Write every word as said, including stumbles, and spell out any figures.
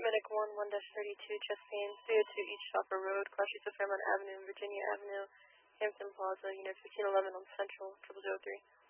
Paramedic one, one thirty-two, chest pain, three oh two East Shopper Road, cross streets of Fairmount Avenue, Virginia Avenue, Hampton Plaza, unit fifteen eleven on Central, triple zero three.